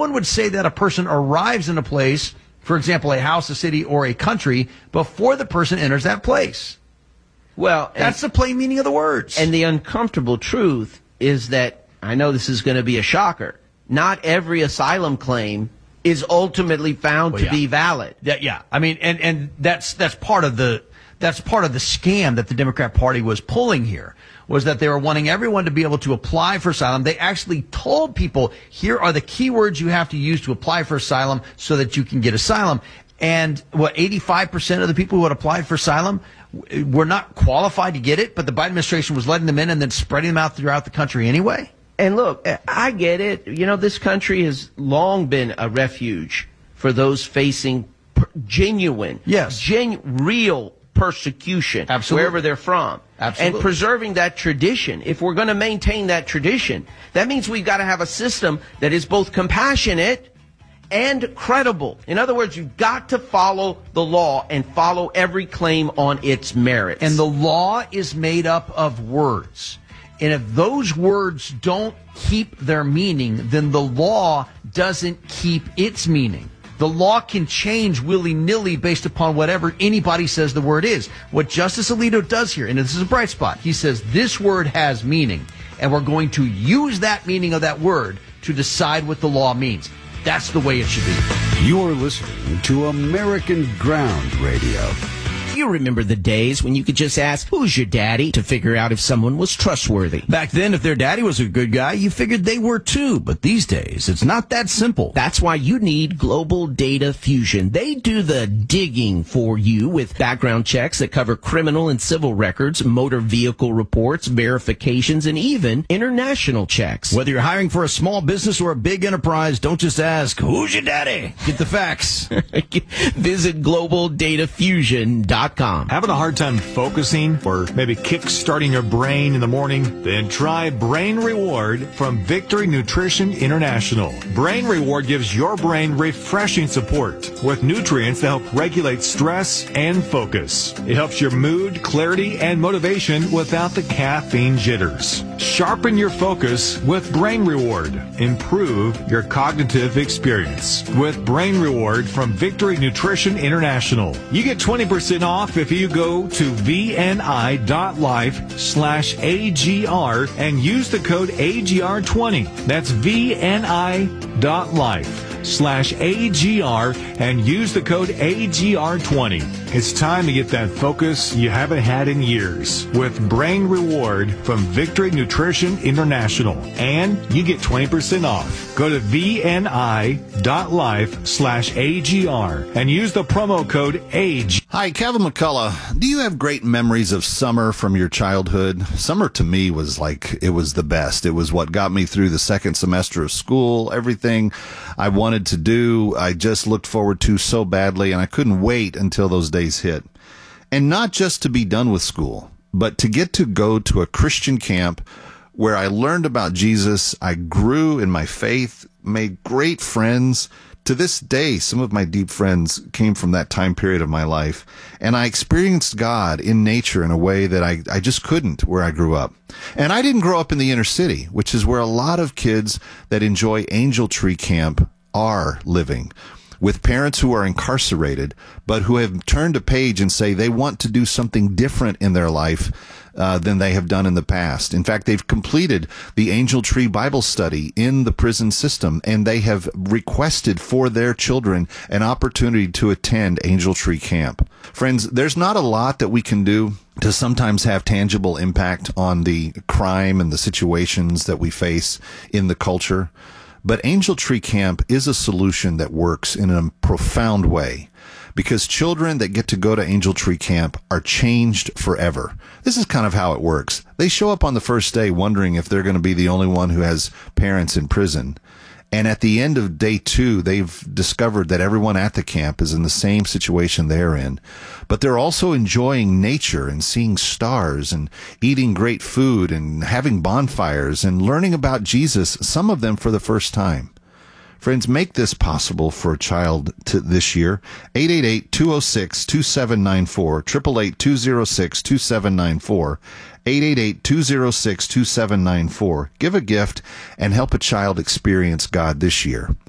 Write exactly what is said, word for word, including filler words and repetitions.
one would say that a person arrives in a place, for example, a house, a city, or a country, before the person enters that place. Well, that's the plain meaning of the words. And the uncomfortable truth is that, I know this is going to be a shocker, not every asylum claim is ultimately found well, to yeah. be valid. Yeah, yeah. I mean, and, and that's that's part of the that's part of the scam that the Democrat Party was pulling here, was that they were wanting everyone to be able to apply for asylum. They actually told people, here are the keywords you have to use to apply for asylum so that you can get asylum. And what, eighty-five percent of the people who had applied for asylum were not qualified to get it, but the Biden administration was letting them in and then spreading them out throughout the country anyway? And look, I get it. You know, this country has long been a refuge for those facing per- genuine, yes, genu- real persecution, absolutely, wherever they're from. Absolutely. And preserving that tradition. If we're going to maintain that tradition, that means we've got to have a system that is both compassionate and credible. In other words, you've got to follow the law and follow every claim on its merits. And the law is made up of words. And if those words don't keep their meaning, then the law doesn't keep its meaning. The law can change willy-nilly based upon whatever anybody says the word is. What Justice Alito does here, and this is a bright spot, he says this word has meaning, and we're going to use that meaning of that word to decide what the law means. That's the way it should be. You're listening to American Ground Radio. You remember the days when you could just ask, who's your daddy, to figure out if someone was trustworthy. Back then, if their daddy was a good guy, you figured they were too. But these days, it's not that simple. That's why you need Global Data Fusion. They do the digging for you with background checks that cover criminal and civil records, motor vehicle reports, verifications, and even international checks. Whether you're hiring for a small business or a big enterprise, don't just ask, who's your daddy? Get the facts. Visit global data fusion dot com. Having a hard time focusing or maybe kick-starting your brain in the morning? Then try Brain Reward from Victory Nutrition International. Brain Reward gives your brain refreshing support with nutrients that help regulate stress and focus. It helps your mood, clarity, and motivation without the caffeine jitters. Sharpen your focus with Brain Reward. Improve your cognitive experience with Brain Reward from Victory Nutrition International. You get twenty percent off if you go to V N I dot life slash A G R and use the code A G R twenty. That's V N I dot life slash A G R and use the code A G R twenty. It's time to get that focus you haven't had in years with Brain Reward from Victory Nutrition International. And you get twenty percent off. Go to V N I dot life slash A G R and use the promo code A G R. Hi, Kevin McCullough. Do you have great memories of summer from your childhood? Summer to me was like, it was the best. It was what got me through the second semester of school. Everything I wanted to do, I just looked forward to so badly, and I couldn't wait until those days hit. And not just to be done with school, but to get to go to a Christian camp where I learned about Jesus. I grew in my faith, made great friends. To this day, some of my deep friends came from that time period of my life, and I experienced God in nature in a way that I, I just couldn't where I grew up. And I didn't grow up in the inner city, which is where a lot of kids that enjoy Angel Tree Camp are living, with parents who are incarcerated, but who have turned a page and say they want to do something different in their life Uh, than they have done in the past. In fact, they've completed the Angel Tree Bible study in the prison system, and they have requested for their children an opportunity to attend Angel Tree Camp. Friends, there's not a lot that we can do to sometimes have tangible impact on the crime and the situations that we face in the culture, but Angel Tree Camp is a solution that works in a profound way, because children that get to go to Angel Tree Camp are changed forever. This is kind of how it works. They show up on the first day wondering if they're going to be the only one who has parents in prison. And at the end of day two, they've discovered that everyone at the camp is in the same situation they're in. But they're also enjoying nature and seeing stars and eating great food and having bonfires and learning about Jesus, some of them for the first time. Friends, make this possible for a child to this year. eight eight eight, two oh six, two seven nine four, eight eight eight, two oh six, two seven nine four, eight eight eight, two oh six, two seven nine four. Give a gift and help a child experience God this year.